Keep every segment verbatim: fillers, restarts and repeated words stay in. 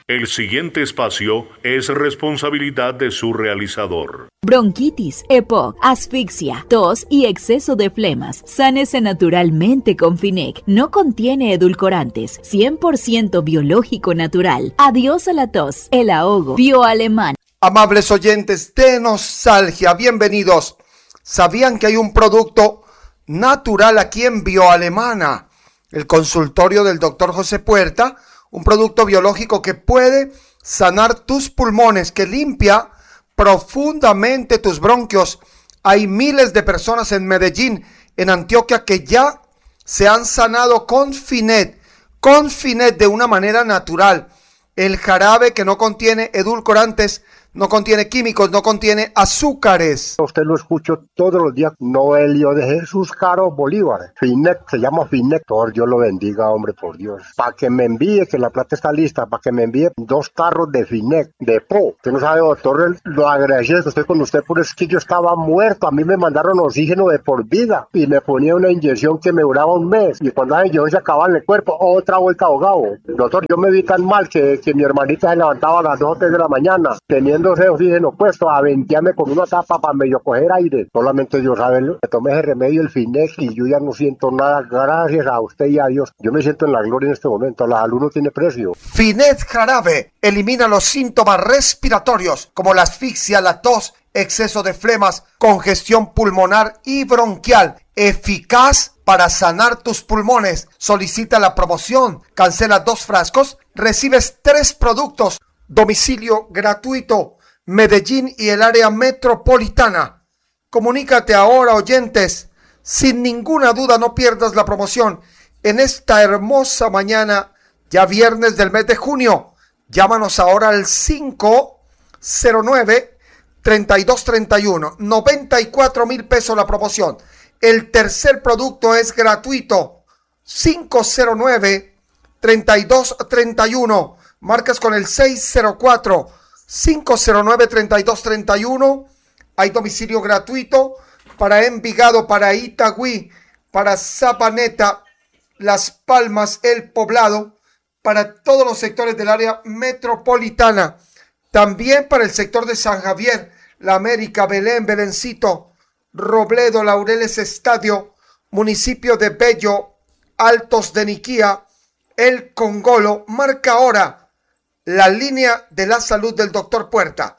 El siguiente espacio es responsabilidad de su realizador. Bronquitis, EPOC, asfixia, tos y exceso de flemas. Sánese naturalmente con Finec. No contiene edulcorantes. cien por ciento biológico natural. Adiós a la tos, el ahogo. Bioalemán. Amables oyentes de Nostalgia, bienvenidos. ¿Sabían que hay un producto natural aquí en Bioalemana? El consultorio del doctor José Puerta, un producto biológico que puede sanar tus pulmones, que limpia profundamente tus bronquios. Hay miles de personas en Medellín, en Antioquia, que ya se han sanado con Finet, con Finet de una manera natural. El jarabe que no contiene edulcorantes, no contiene químicos, no contiene azúcares. Usted lo escucho todos los días. Noelio de Jesús Caro Bolívar. Finet, se llama Finet. Dios lo bendiga, hombre, por Dios. Para que me envíe, que la plata está lista, para que me envíe dos carros de Finet, de Po. Usted no sabe, doctor, lo agradezco que estoy con usted, por es que yo estaba muerto. A mí me mandaron oxígeno de por vida y me ponía una inyección que me duraba un mes. Y cuando la inyección se acababa en el cuerpo, otra vuelta ahogado. Doctor, yo me vi tan mal que, que mi hermanita se levantaba a las dos o tres de la mañana, teniendo ese oxígeno puesto, a ventearme con una tapa para medio coger aire. Solamente Dios sabe, me tomé ese remedio, el Finex, y yo ya no siento nada, gracias a usted y a Dios. Yo me siento en la gloria en este momento, la salud no tiene precio. Finet jarabe elimina los síntomas respiratorios como la asfixia, la tos, exceso de flemas, congestión pulmonar y bronquial. Eficaz para sanar tus pulmones. Solicita la promoción, cancela dos frascos, recibes tres productos. Domicilio gratuito, Medellín y el área metropolitana. Comunícate ahora, oyentes. Sin ninguna duda, no pierdas la promoción en esta hermosa mañana, ya viernes del mes de junio. Llámanos ahora al cinco cero nueve, treinta y dos treinta y uno. noventa y cuatro mil pesos la promoción. El tercer producto es gratuito. cinco cero nueve, treinta y dos treinta y uno. Marcas con el seis cero cuatro, cinco cero nueve, treinta y dos treinta y uno. Hay domicilio gratuito para Envigado, para Itagüí, para Sabaneta, Las Palmas, El Poblado, para todos los sectores del área metropolitana. También para el sector de San Javier, La América, Belén, Belencito, Robledo, Laureles Estadio, municipio de Bello, Altos de Niquía, El Congolo. Marca ahora la línea de la salud del doctor Puerta.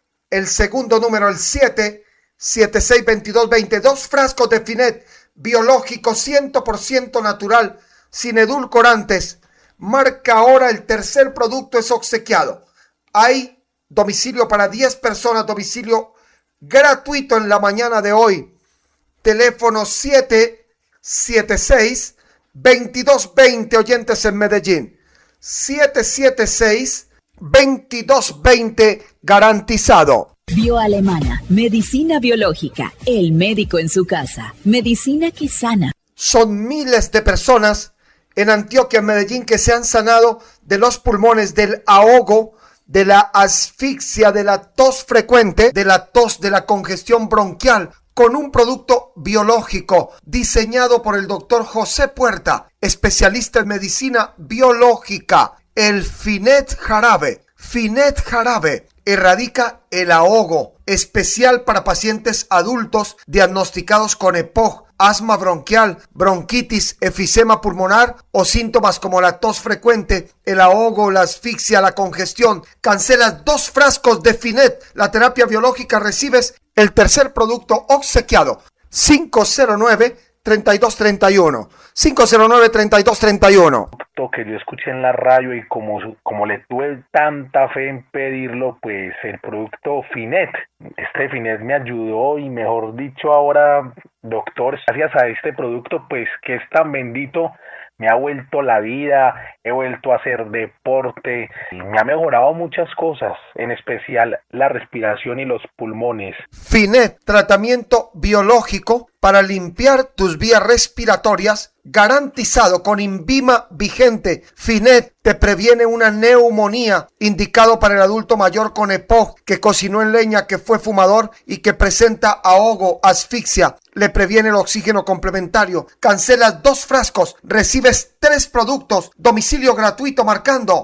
El segundo número, el siete siete seis, veintidós veinte. Dos frascos de Finet biológico cien por ciento natural, sin edulcorantes. Marca ahora, el tercer producto es obsequiado. Hay domicilio para diez personas, domicilio gratuito en la mañana de hoy. Teléfono siete siete seis, veintidós veinte, oyentes en Medellín. siete siete seis, veintidós veinte, garantizado. Bioalemana, medicina biológica, el médico en su casa, medicina que sana. Son miles de personas en Antioquia, en Medellín, que se han sanado de los pulmones, del ahogo, de la asfixia, de la tos frecuente, de la tos, de la congestión bronquial, con un producto biológico diseñado por el doctor José Puerta, especialista en medicina biológica. El Finet jarabe. Finet jarabe erradica el ahogo, especial para pacientes adultos diagnosticados con EPOC, asma bronquial, bronquitis, efisema pulmonar o síntomas como la tos frecuente, el ahogo, la asfixia, la congestión. Cancelas dos frascos de Finet, la terapia biológica, recibes el tercer producto obsequiado. cinco cero nueve, treinta y dos treinta y uno. cinco cero nueve, treinta y dos treinta y uno. Que yo escuché en la radio y como, como le tuve tanta fe en pedirlo, pues el producto Finet, este Finet me ayudó, y mejor dicho ahora, doctor, gracias a este producto, pues que es tan bendito, me ha vuelto la vida, he vuelto a hacer deporte, y me ha mejorado muchas cosas, en especial la respiración y los pulmones. Finet, tratamiento biológico para limpiar tus vías respiratorias, garantizado con Invima vigente. Finet te previene una neumonía, indicado para el adulto mayor con EPOC, que cocinó en leña, que fue fumador y que presenta ahogo, asfixia. Le previene el oxígeno complementario. Cancelas dos frascos, recibes tres productos. Domicilio gratuito marcando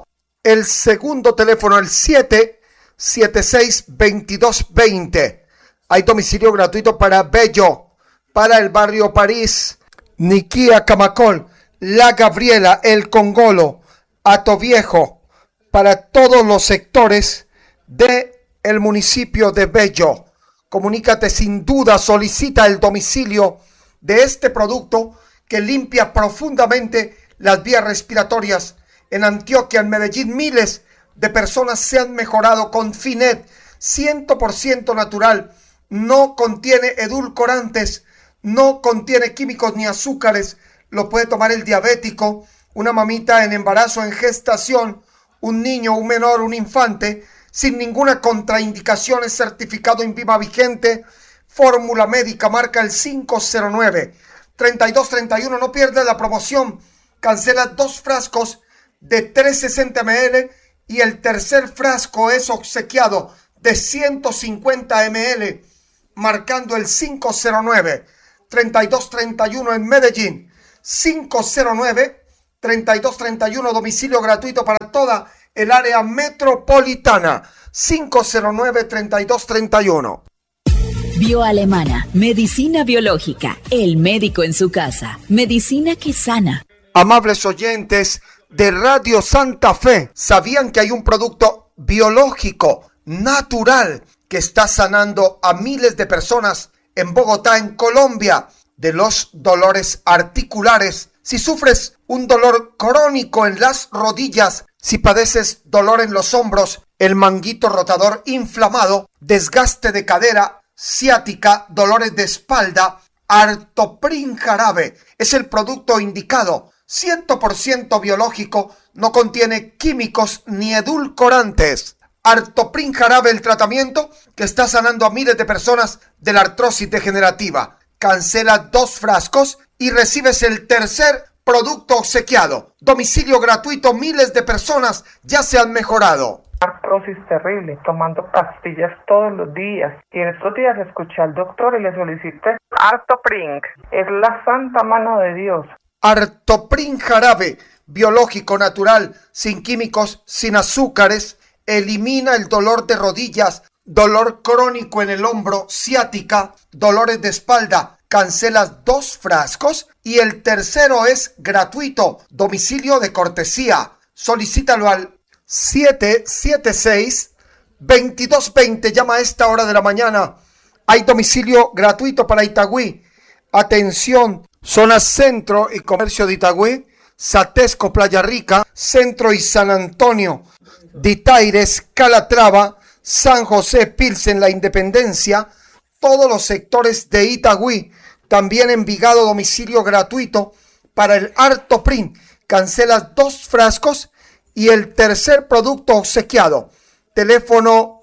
El segundo teléfono, el siete siete seis, veintidós veinte. Hay domicilio gratuito para Bello, para el barrio París, Niquía, Camacol, La Gabriela, El Congolo, Atoviejo, para todos los sectores de el municipio de Bello. Comunícate sin duda, solicita el domicilio de este producto que limpia profundamente las vías respiratorias. En Antioquia, en Medellín, miles de personas se han mejorado con Finet, cien por ciento natural, no contiene edulcorantes, no contiene químicos ni azúcares, lo puede tomar el diabético, una mamita en embarazo, en gestación, un niño, un menor, un infante, sin ninguna contraindicación, es certificado INVIMA vigente, fórmula médica, marca el cinco cero nueve, treinta y dos treinta y uno, no pierdas la promoción, cancela dos frascos de trescientos sesenta mililitros y el tercer frasco es obsequiado de ciento cincuenta mililitros, marcando el cinco cero nueve, treinta y dos treinta y uno en Medellín, cinco cero nueve, treinta y dos treinta y uno, domicilio gratuito para toda el área metropolitana, cinco cero nueve, treinta y dos treinta y uno. Bioalemana, medicina biológica, el médico en su casa, medicina que sana. Amables oyentes de Radio Santa Fe, ¿sabían que hay un producto biológico, natural, que está sanando a miles de personas en Bogotá, en Colombia, de los dolores articulares? Si sufres un dolor crónico en las rodillas, si padeces dolor en los hombros, el manguito rotador inflamado, desgaste de cadera, ciática, dolores de espalda, Artoprin Jarabe es el producto indicado, cien por ciento biológico, no contiene químicos ni edulcorantes. Artoprin Jarabe, el tratamiento que está sanando a miles de personas de la artrosis degenerativa. Cancela dos frascos y recibes el tercer producto obsequiado. Domicilio gratuito, miles de personas ya se han mejorado. Artrosis terrible, tomando pastillas todos los días. Y en estos días escuché al doctor y le solicité Artoprin. Es la santa mano de Dios. Artoprin Jarabe, biológico, natural, sin químicos, sin azúcares, elimina el dolor de rodillas, dolor crónico en el hombro, ciática, dolores de espalda. Cancelas dos frascos y el tercero es gratuito, domicilio de cortesía. Solicítalo al siete siete seis, veintidós veinte, llama a esta hora de la mañana. Hay domicilio gratuito para Itagüí. Atención, zona centro y comercio de Itagüí, Satesco, Playa Rica, Centro y San Antonio, Ditaires, Calatrava, San José, Pilsen, La Independencia, todos los sectores de Itagüí. También Envigado, domicilio gratuito para el Artoprin. Cancelas dos frascos y el tercer producto obsequiado. Teléfono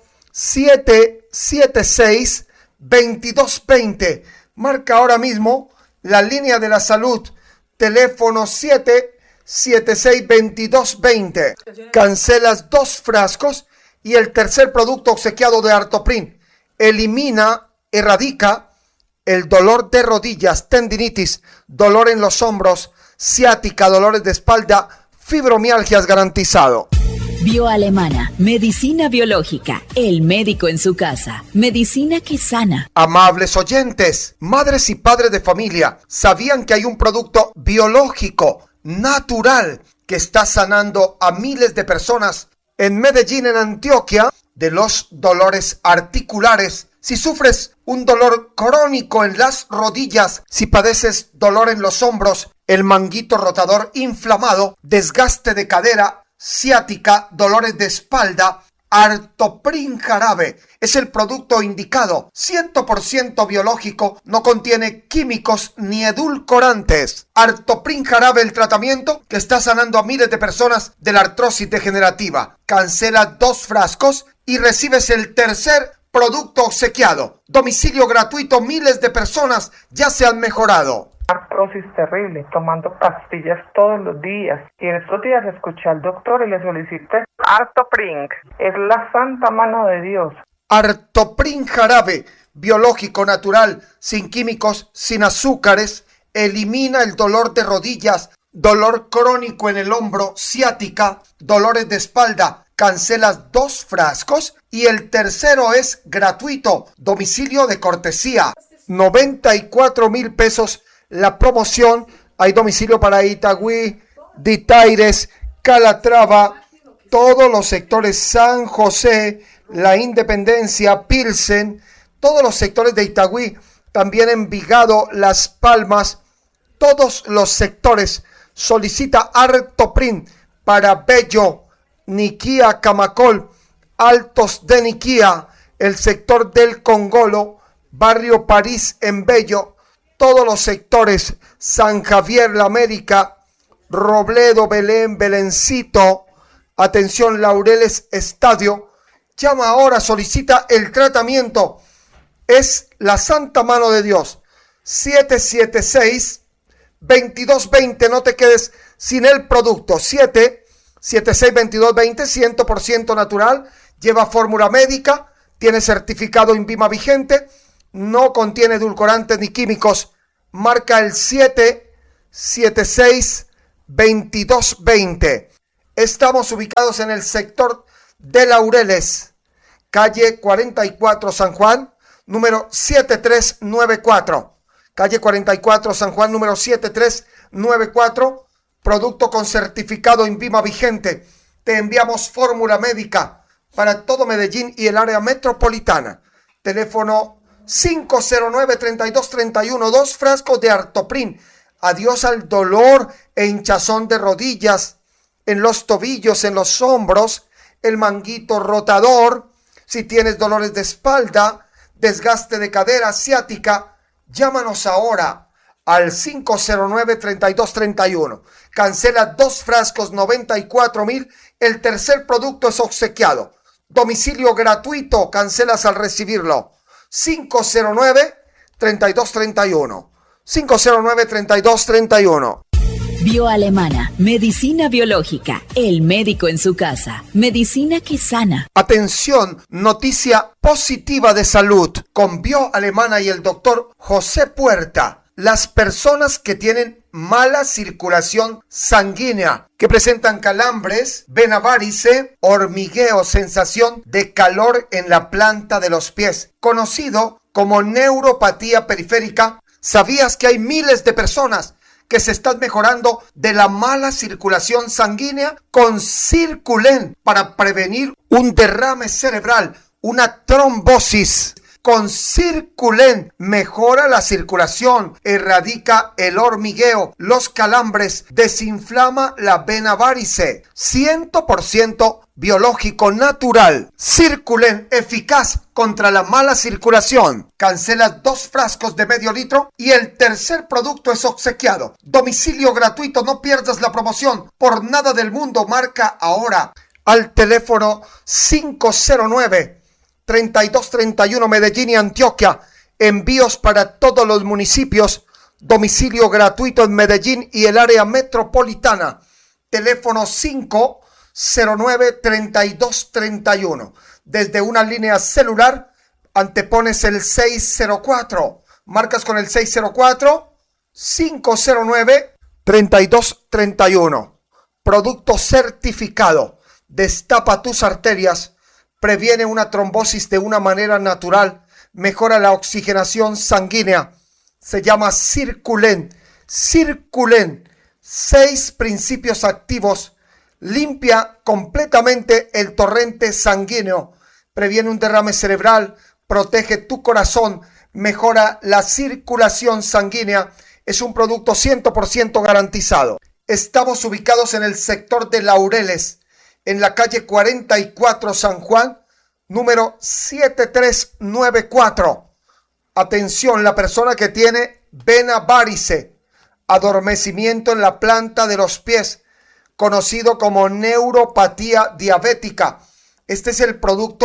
siete siete seis, veintidós veinte. Marca ahora mismo la línea de la salud. Teléfono siete siete seis, veintidós veinte. Cancelas dos frascos y el tercer producto obsequiado de Artoprin. Elimina, erradica el dolor de rodillas, tendinitis, dolor en los hombros, ciática, dolores de espalda, fibromialgias, garantizado. Bioalemana, medicina biológica, el médico en su casa, medicina que sana. Amables oyentes, madres y padres de familia, ¿sabían que hay un producto biológico, natural, que está sanando a miles de personas en Medellín, en Antioquia, de los dolores articulares? Si sufres un dolor crónico en las rodillas, si padeces dolor en los hombros, el manguito rotador inflamado, desgaste de cadera, ciática, dolores de espalda, Artoprin Jarabe es el producto indicado, cien por ciento biológico, no contiene químicos ni edulcorantes. Artoprin Jarabe, el tratamiento que está sanando a miles de personas de la artrosis degenerativa. Cancela dos frascos y recibes el tercer producto obsequiado. Domicilio gratuito, miles de personas ya se han mejorado. Artrosis terrible, tomando pastillas todos los días. Y en estos días escuché al doctor y le solicité Artoprin. Es la santa mano de Dios. Artoprin Jarabe, biológico, natural, sin químicos, sin azúcares, elimina el dolor de rodillas, dolor crónico en el hombro, ciática, dolores de espalda, cancelas dos frascos y el tercero es gratuito, domicilio de cortesía, noventa y cuatro mil pesos la promoción. Hay domicilio para Itagüí, Ditaires, Calatrava, todos los sectores San José, La Independencia, Pilsen, todos los sectores de Itagüí, también Envigado, Las Palmas, todos los sectores. Solicita Artoprint para Bello, Niquía, Camacol, Altos de Niquía, el sector del Congolo, Barrio París en Bello, todos los sectores, San Javier, La América, Robledo, Belén, Belencito, atención, Laureles, Estadio. Llama ahora, solicita el tratamiento. Es la Santa Mano de Dios. siete siete seis, veintidós veinte, no te quedes sin el producto. siete siete seis, veintidós veinte, cien por ciento natural, lleva fórmula médica, tiene certificado INVIMA vigente, no contiene edulcorantes ni químicos. Marca el siete siete seis, veintidós veinte. Estamos ubicados en el sector de Laureles, calle cuarenta y cuatro San Juan, número siete tres nueve cuatro. Calle cuarenta y cuatro San Juan, número siete tres nueve cuatro. Producto con certificado INVIMA vigente. Te enviamos fórmula médica para todo Medellín y el área metropolitana. Teléfono cinco cero nueve, treinta y dos treinta y uno. Dos frascos de Artoprint. Adiós al dolor e hinchazón de rodillas, en los tobillos, en los hombros, el manguito rotador. Si tienes dolores de espalda, desgaste de cadera, ciática, llámanos ahora al cinco cero nueve, treinta y dos treinta y uno. Cancela dos frascos, noventa y cuatro mil. El tercer producto es obsequiado. Domicilio gratuito, cancelas al recibirlo. cinco cero nueve, treinta y dos treinta y uno. cinco cero nueve, treinta y dos treinta y uno. Bioalemana, medicina biológica, el médico en su casa, medicina que sana. Atención, noticia positiva de salud con Bioalemana y el doctor José Puerta. Las personas que tienen mala circulación sanguínea, que presentan calambres, vena varice, hormigueo, sensación de calor en la planta de los pies, conocido como neuropatía periférica. ¿Sabías que hay miles de personas que se están mejorando de la mala circulación sanguínea con Circulen para prevenir un derrame cerebral, una trombosis? Con Circulen mejora la circulación, erradica el hormigueo, los calambres, desinflama la vena varice. cien por ciento biológico natural. Circulen, eficaz contra la mala circulación. Cancela dos frascos de medio litro y el tercer producto es obsequiado. Domicilio gratuito, no pierdas la promoción. Por nada del mundo, marca ahora al teléfono cinco cero nueve, treinta y dos treinta y uno Medellín y Antioquia. Envíos para todos los municipios. Domicilio gratuito en Medellín y el área metropolitana. Teléfono cinco cero nueve, treinta y dos treinta y uno. Desde una línea celular antepones el seis cero cuatro. Marcas con el seis cero cuatro, cinco cero nueve, treinta y dos treinta y uno. Producto certificado. Destapa tus arterias. Previene una trombosis de una manera natural, mejora la oxigenación sanguínea. Se llama Circulen. Circulen, seis principios activos, limpia completamente el torrente sanguíneo, previene un derrame cerebral, protege tu corazón, mejora la circulación sanguínea. Es un producto cien por ciento garantizado. Estamos ubicados en el sector de Laureles, en la calle cuarenta y cuatro San Juan, número siete tres nueve cuatro. Atención, la persona que tiene vena varice, adormecimiento en la planta de los pies, conocido como neuropatía diabética. Este es el producto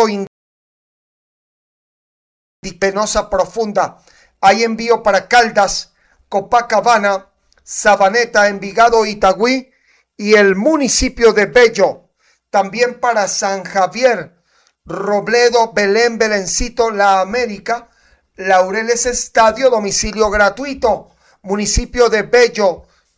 venosa profunda. Hay envío para Caldas, Copacabana, Sabaneta, Envigado, Itagüí y el municipio de Bello. También para San Javier, Robledo, Belén, Belencito, La América, Laureles Estadio, domicilio gratuito. Municipio de Bello,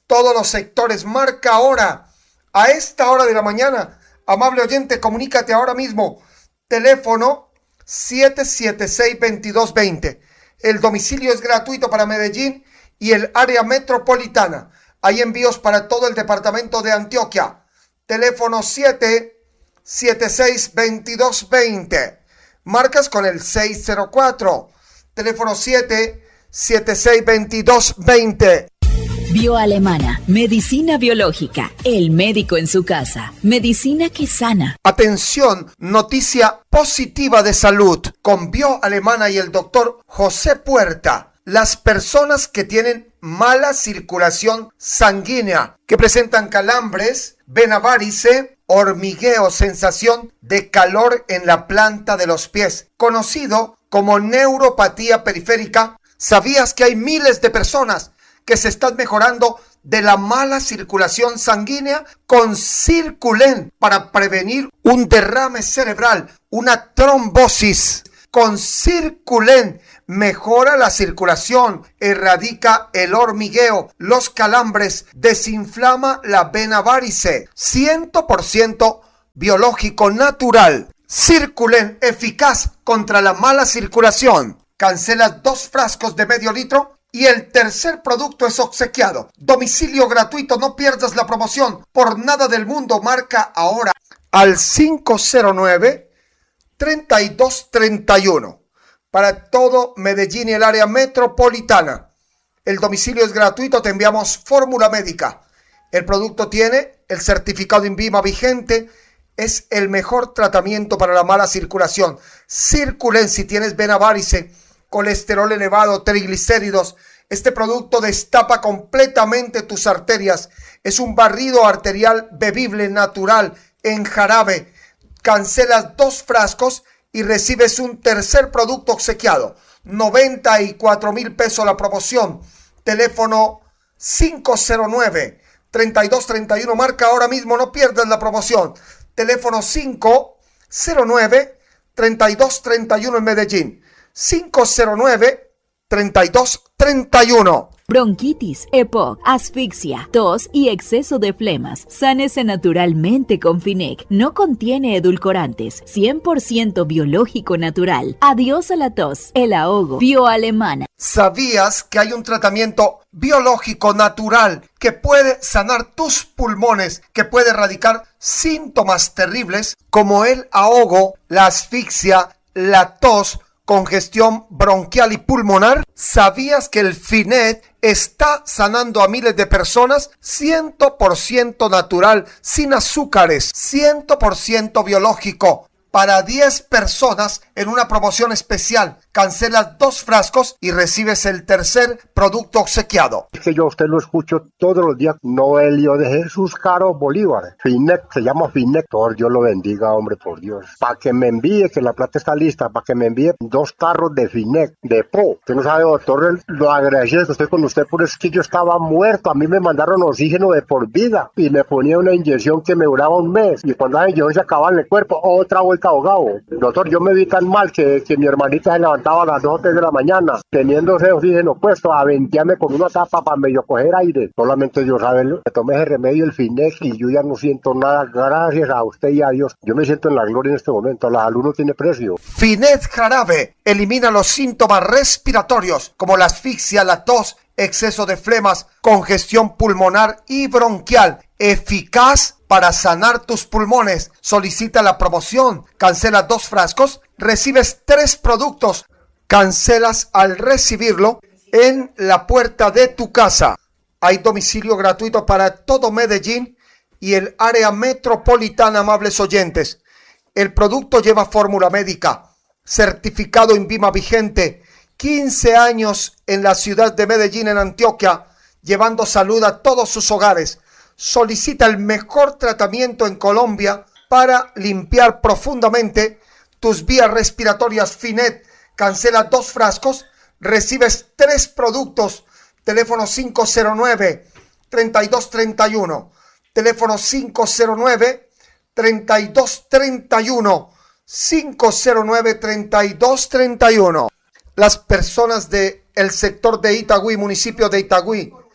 todos los sectores. Marca ahora, a esta hora de la mañana. Amable oyente, comunícate ahora mismo. Teléfono siete siete seis, veintidós veinte. El domicilio es gratuito para Medellín y el área metropolitana. Hay envíos para todo el departamento de Antioquia. Teléfono siete siete seis, veintidós veinte. Marcas con el seis cero cuatro. Teléfono siete siete seis, veintidós veinte. Bioalemana, medicina biológica, el médico en su casa, medicina que sana. Atención, noticia positiva de salud con Bioalemana y el doctor José Puerta. Las personas que tienen mala circulación sanguínea, que presentan calambres, vena varice, hormigueo, sensación de calor en la planta de los pies, conocido como neuropatía periférica. ¿Sabías que hay miles de personas que se están mejorando de la mala circulación sanguínea con Circulen para prevenir un derrame cerebral, una trombosis? Con Circulen mejora la circulación, erradica el hormigueo, los calambres, desinflama la vena varice. cien por ciento biológico natural. Circulen, eficaz contra la mala circulación. Cancela dos frascos de medio litro y el tercer producto es obsequiado. Domicilio gratuito, no pierdas la promoción. Por nada del mundo, marca ahora al cinco cero nueve, treinta y dos treinta y uno. Para todo Medellín y el área metropolitana. El domicilio es gratuito, te enviamos fórmula médica. El producto tiene el certificado INVIMA vigente. Es el mejor tratamiento para la mala circulación. Circulen si tienes vena varice, colesterol elevado, triglicéridos. Este producto destapa completamente tus arterias. Es un barrido arterial bebible natural en jarabe. Cancelas dos frascos y recibes un tercer producto obsequiado. noventa y cuatro mil pesos la promoción. Teléfono cinco cero nueve, treinta y dos treinta y uno. Marca ahora mismo, no pierdas la promoción. Teléfono cinco cero nueve, treinta y dos treinta y uno en Medellín. cinco cero nueve, treinta y dos treinta y uno. Bronquitis, EPOC, asfixia, tos y exceso de flemas. Sánese naturalmente con Finec. No contiene edulcorantes. cien por ciento biológico natural. Adiós a la tos, el ahogo. Bioalemana. ¿Sabías que hay un tratamiento biológico natural que puede sanar tus pulmones, que puede erradicar síntomas terribles como el ahogo, la asfixia, la tos, congestión bronquial y pulmonar? ¿Sabías que el Finet está sanando a miles de personas? cien por ciento natural, sin azúcares, cien por ciento biológico. Para diez personas en una promoción especial. Cancelas dos frascos y recibes el tercer producto obsequiado. Es que yo a usted lo escucho todos los días. Noelio de Jesús Caro Bolívar. Finet, se llama Finet. Dios lo bendiga, hombre, por Dios. Para que me envíe, que la plata está lista, para que me envíe dos tarros de Finet, de Po. Usted no sabe, doctor, lo agradezco usted con usted, por eso es que yo estaba muerto. A mí me mandaron oxígeno de por vida y me ponía una inyección que me duraba un mes. Y cuando la inyección se acababa en el cuerpo, otra vuelta ahogado. Doctor, yo me vi tan mal que, que mi hermanita se levantaba a las dos o tres de la mañana, teniendo ese oxígeno puesto, a ventearme con una tapa para medio coger aire. Solamente Dios sabe, me tomé ese remedio, el Finex, y yo ya no siento nada. Gracias a usted y a Dios. Yo me siento en la gloria en este momento. La salud no tiene precio. Finet jarabe elimina los síntomas respiratorios como la asfixia, la tos, exceso de flemas, congestión pulmonar y bronquial. Eficaz para sanar tus pulmones. Solicita la promoción. Cancela dos frascos. Recibes tres productos. Cancelas al recibirlo en la puerta de tu casa. Hay domicilio gratuito para todo Medellín y el área metropolitana, amables oyentes. El producto lleva fórmula médica, certificado INVIMA vigente, quince años en la ciudad de Medellín, en Antioquia, llevando salud a todos sus hogares. Solicita el mejor tratamiento en Colombia para limpiar profundamente tus vías respiratorias. Finet, cancela dos frascos, recibes tres productos. Teléfono cinco cero nueve, treinta y dos treinta y uno. Teléfono cinco cero nueve, treinta y dos treinta y uno. cinco cero nueve, treinta y dos treinta y uno. Las personas del sector de Itagüí, municipio de Itagüí,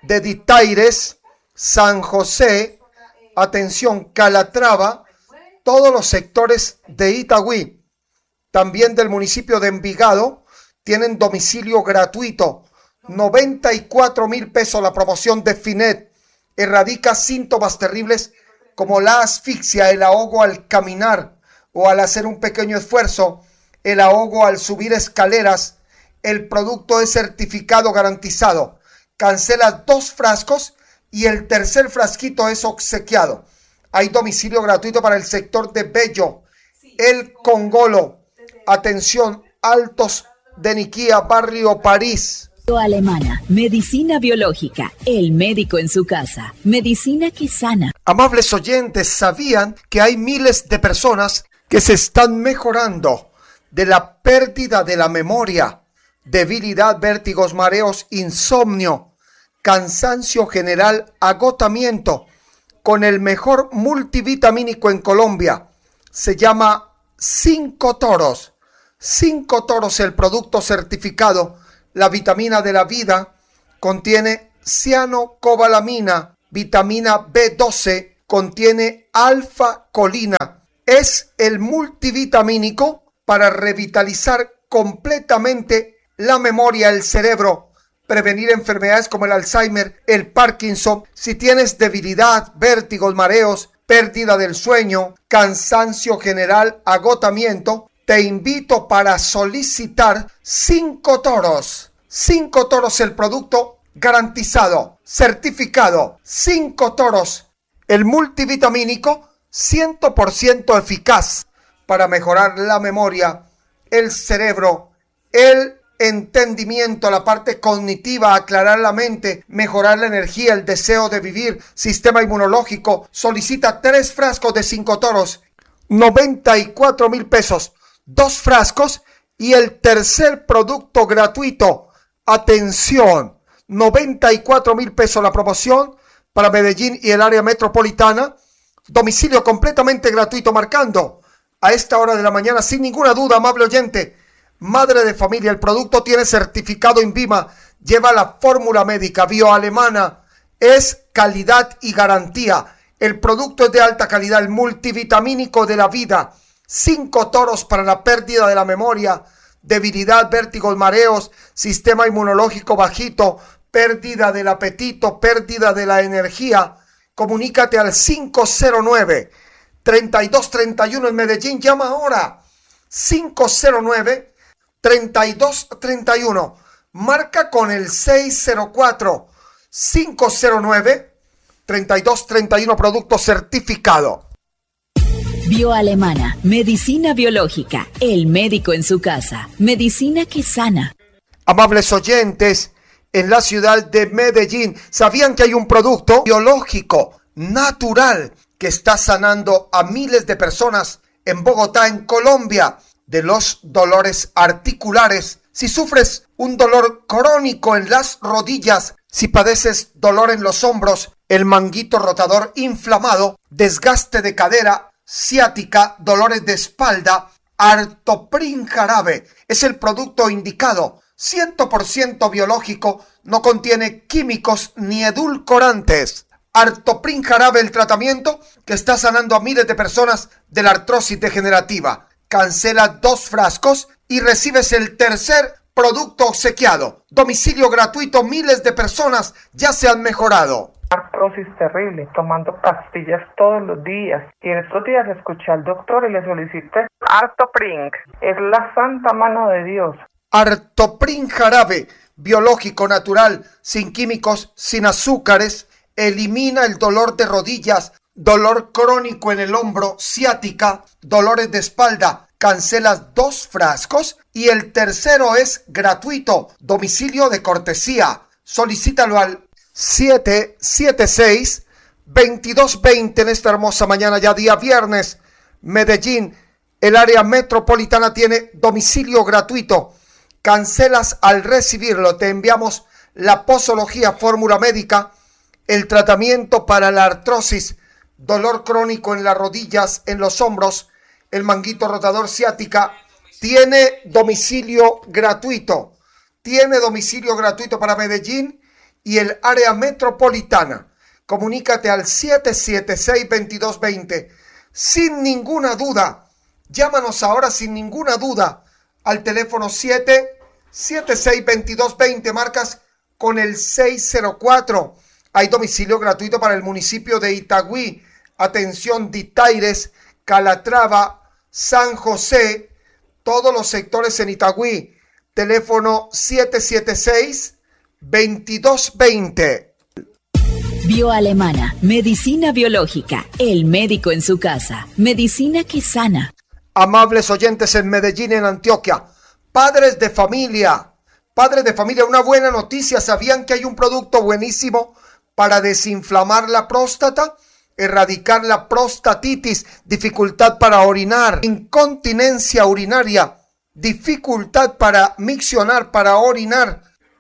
de Ditaires, San José, atención, Calatrava, todos los sectores de Itagüí, también del municipio de Envigado, tienen domicilio gratuito. noventa y cuatro mil pesos la promoción de Finet. Erradica síntomas terribles como la asfixia, el ahogo al caminar o al hacer un pequeño esfuerzo, el ahogo al subir escaleras. El producto es certificado garantizado. Cancela dos frascos y el tercer frasquito es obsequiado. Hay domicilio gratuito para el sector de Bello, El Congolo. Atención, Altos de Niquía, barrio París. Alemana, medicina biológica, el médico en su casa, medicina que sana. Amables oyentes, ¿sabían que hay miles de personas que se están mejorando de la pérdida de la memoria, debilidad, vértigos, mareos, insomnio, cansancio general, agotamiento, con el mejor multivitamínico en Colombia? Se llama Cinco Toros. Cinco Toros, el producto certificado. La vitamina de la vida contiene cianocobalamina, vitamina B doce, contiene alfa-colina. Es el multivitamínico para revitalizar completamente la memoria, el cerebro, prevenir enfermedades como el Alzheimer, el Parkinson. Si tienes debilidad, vértigos, mareos, pérdida del sueño, cansancio general, agotamiento, te invito para solicitar Cinco Toros. Cinco Toros, el producto garantizado, certificado. Cinco Toros, el multivitamínico cien por ciento eficaz para mejorar la memoria, el cerebro, el entendimiento, la parte cognitiva, aclarar la mente, mejorar la energía, el deseo de vivir, sistema inmunológico. Solicita tres frascos de Cinco Toros, noventa y cuatro mil pesos. Dos frascos y el tercer producto gratuito. Atención, noventa y cuatro mil pesos la promoción para Medellín y el área metropolitana. Domicilio completamente gratuito, marcando a esta hora de la mañana, sin ninguna duda, amable oyente. Madre de familia, el producto tiene certificado INVIMA, lleva la fórmula médica bioalemana, es calidad y garantía. El producto es de alta calidad, el multivitamínico de la vida. Cinco Toros para la pérdida de la memoria, debilidad, vértigos, mareos, sistema inmunológico bajito, pérdida del apetito, pérdida de la energía. Comunícate al cinco cero nueve, treinta y dos treinta y uno en Medellín. Llama ahora. cinco cero nueve, treinta y dos treinta y uno. Marca con el seis cero cuatro, cinco cero nueve, treinta y dos treinta y uno. Producto certificado. Bioalemana, medicina biológica, el médico en su casa, medicina que sana. Amables oyentes, en la ciudad de Medellín, ¿sabían que hay un producto biológico, natural, que está sanando a miles de personas en Bogotá, en Colombia, de los dolores articulares? Si sufres un dolor crónico en las rodillas, si padeces dolor en los hombros, el manguito rotador inflamado, desgaste de cadera, ciática, dolores de espalda, Artoprin Jarabe es el producto indicado, cien por ciento biológico, no contiene químicos ni edulcorantes. Artoprin Jarabe, el tratamiento que está sanando a miles de personas de la artrosis degenerativa. Cancela dos frascos y recibes el tercer producto obsequiado. Domicilio gratuito, miles de personas ya se han mejorado. Artrosis terrible, tomando pastillas todos los días. Y en estos días escuché al doctor y le solicité Artoprin. Es la santa mano de Dios. Artoprin Jarabe, biológico, natural, sin químicos, sin azúcares, elimina el dolor de rodillas, dolor crónico en el hombro, ciática, dolores de espalda. Cancelas dos frascos y el tercero es gratuito. Domicilio de cortesía. Solicítalo al siete siete seis, veintidós veinte en esta hermosa mañana, ya día viernes. Medellín, el área metropolitana tiene domicilio gratuito. Cancelas al recibirlo. Te enviamos la posología, fórmula médica, el tratamiento para la artrosis, dolor crónico en las rodillas, en los hombros, el manguito rotador, ciática. Tiene domicilio gratuito. Tiene domicilio gratuito para Medellín y el área metropolitana. Comunícate al siete siete seis, veintidós veinte sin ninguna duda. Llámanos ahora sin ninguna duda al teléfono siete siete seis, veintidós veinte, marcas con el seis cero cuatro. Hay domicilio gratuito para el municipio de Itagüí. Atención, Ditaires, Calatrava, San José, todos los sectores en Itagüí. Teléfono siete siete seis, veintidós veinte. Bioalemana, medicina biológica, el médico en su casa, medicina que sana. Amables oyentes en Medellín, en Antioquia, padres de familia, padres de familia, una buena noticia. ¿Sabían que hay un producto buenísimo para desinflamar la próstata? Erradicar la prostatitis, dificultad para orinar, incontinencia urinaria, dificultad para miccionar, para orinar,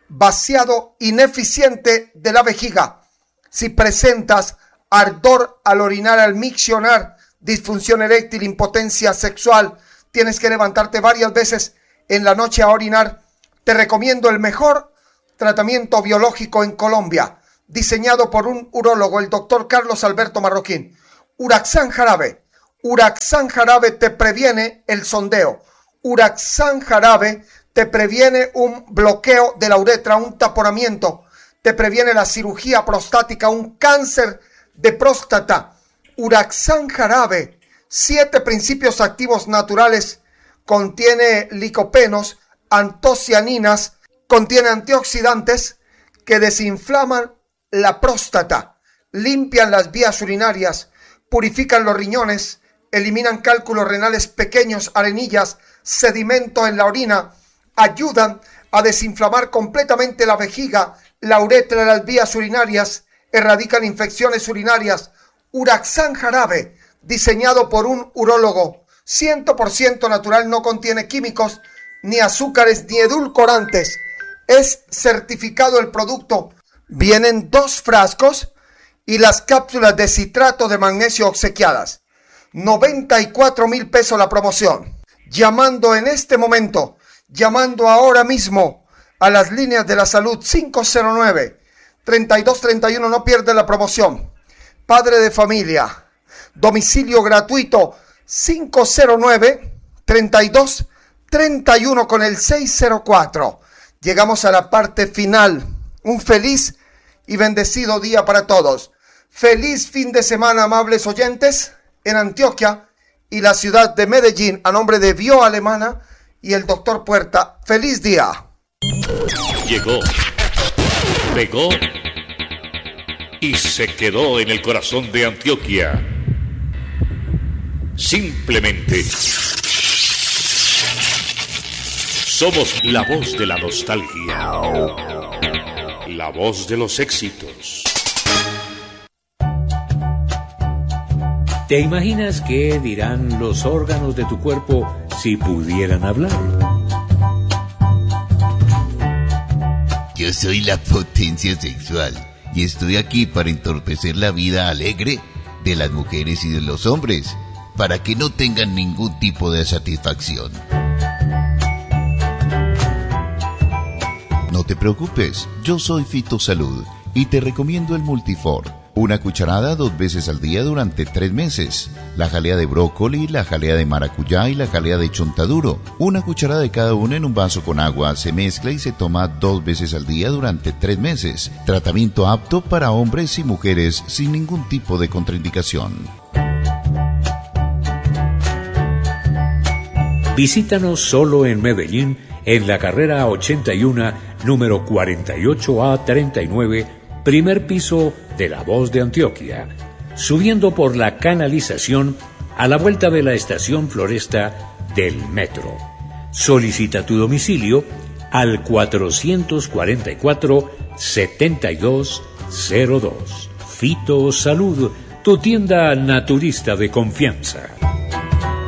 vaciado ineficiente de la vejiga. Si presentas ardor al orinar, al miccionar, disfunción eréctil, impotencia sexual, tienes que levantarte varias veces en la noche a orinar, te recomiendo el mejor tratamiento biológico en Colombia, diseñado por un urólogo, el doctor Carlos Alberto Marroquín. Uraxan Jarabe. Uraxan Jarabe te previene el sondeo. Uraxan Jarabe te previene un bloqueo de la uretra, un taponamiento. Te previene la cirugía prostática, un cáncer de próstata. Uraxan Jarabe, siete principios activos naturales. Contiene licopenos, antocianinas, contiene antioxidantes que desinflaman la próstata, limpian las vías urinarias, purifican los riñones, eliminan cálculos renales pequeños, arenillas, sedimento en la orina, ayudan a desinflamar completamente la vejiga, la uretra, las vías urinarias, erradican infecciones urinarias. Uraxan Jarabe, diseñado por un urólogo, cien por ciento natural, no contiene químicos, ni azúcares, ni edulcorantes. Es certificado el producto. Vienen dos frascos y las cápsulas de citrato de magnesio obsequiadas. noventa y cuatro mil pesos la promoción. Llamando en este momento, llamando ahora mismo a las líneas de la salud cinco cero nueve, treinta y dos treinta y uno, no pierde la promoción. Padre de familia, domicilio gratuito cinco cero nueve, treinta y dos treinta y uno con el seis cero cuatro. Llegamos a la parte final. Un feliz y bendecido día para todos. Feliz fin de semana, amables oyentes, en Antioquia y la ciudad de Medellín, a nombre de Bioalemana y el doctor Puerta. ¡Feliz día! Llegó, pegó y se quedó en el corazón de Antioquia. Simplemente somos la voz de la nostalgia, la voz de los éxitos. ¿Te imaginas qué dirán los órganos de tu cuerpo si pudieran hablar? Yo soy la potencia sexual y estoy aquí para entorpecer la vida alegre de las mujeres y de los hombres, para que no tengan ningún tipo de satisfacción. No te preocupes, yo soy Fitosalud y te recomiendo el Multifor. Una cucharada dos veces al día durante tres meses. La jalea de brócoli, la jalea de maracuyá y la jalea de chontaduro. Una cucharada de cada una en un vaso con agua. Se mezcla y se toma dos veces al día durante tres meses. Tratamiento apto para hombres y mujeres sin ningún tipo de contraindicación. Visítanos solo en Medellín, en la carrera ochenta y uno, número cuarenta y ocho A treinta y nueve, primer piso de La Voz de Antioquia, subiendo por la canalización a la vuelta de la estación Floresta del metro. Solicita tu domicilio al cuatrocientos cuarenta y cuatro, setenta y dos cero dos. Fitosalud, tu tienda naturista de confianza.